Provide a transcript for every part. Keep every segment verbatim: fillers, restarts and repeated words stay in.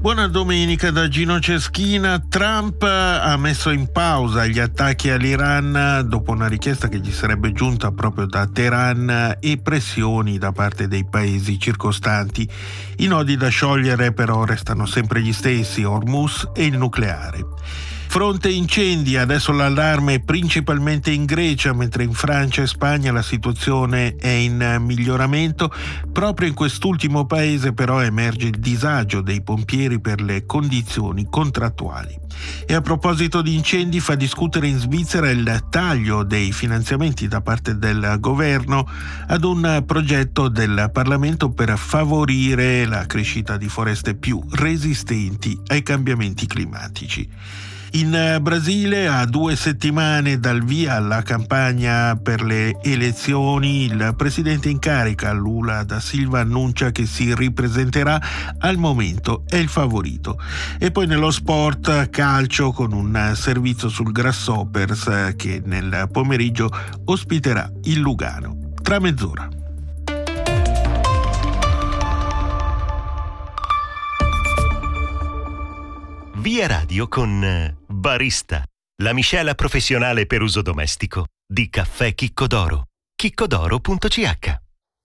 Buona domenica da Gino Ceschina. Trump ha messo in pausa gli attacchi all'Iran dopo una richiesta che gli sarebbe giunta proprio da Teheran e pressioni da parte dei paesi circostanti. I nodi da sciogliere però restano sempre gli stessi: Hormuz e il nucleare. Fronte incendi, adesso l'allarme principalmente in Grecia, mentre in Francia e Spagna la situazione è in miglioramento. Proprio in quest'ultimo paese però emerge il disagio dei pompieri per le condizioni contrattuali. E a proposito di incendi, fa discutere in Svizzera il taglio dei finanziamenti da parte del governo ad un progetto del Parlamento per favorire la crescita di foreste più resistenti ai cambiamenti climatici. In Brasile, a due settimane dal via alla campagna per le elezioni, il presidente in carica Lula da Silva annuncia che si ripresenterà. Al momento è il favorito. E poi nello sport, calcio, con un servizio sul Grasshoppers che nel pomeriggio ospiterà il Lugano. Tra mezz'ora. Via Radio con Barista, la miscela professionale per uso domestico di caffè Chicco d'Oro. chicco d'oro punto c h.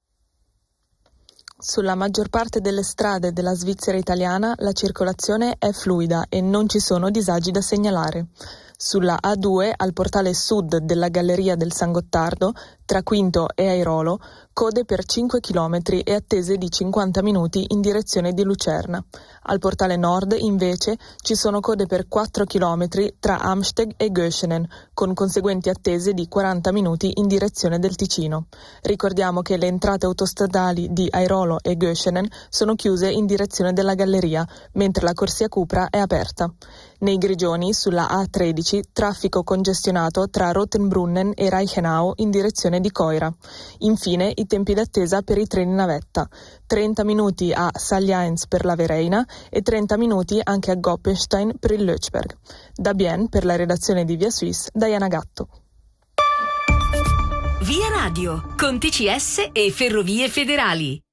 Sulla maggior parte delle strade della Svizzera italiana la circolazione è fluida e non ci sono disagi da segnalare. Sulla A due, al portale sud della Galleria del San Gottardo, tra Quinto e Airolo, code per cinque chilometri e attese di cinquanta minuti in direzione di Lucerna. Al portale nord, invece, ci sono code per quattro chilometri tra Amsteg e Göschenen, con conseguenti attese di quaranta minuti in direzione del Ticino. Ricordiamo che le entrate autostradali di Airolo e Göschenen sono chiuse in direzione della Galleria, mentre la corsia Cupra è aperta. Nei Grigioni, sulla A tredici, traffico congestionato tra Rottenbrunnen e Reichenau in direzione di Coira. Infine, i tempi d'attesa per i treni navetta: trenta minuti a Saliaens per la Vereina e trenta minuti anche a Goppenstein per il Lötschberg. Da Bien, per la redazione di Via Suisse, Diana Gatto. Via Radio, con T C S e Ferrovie Federali.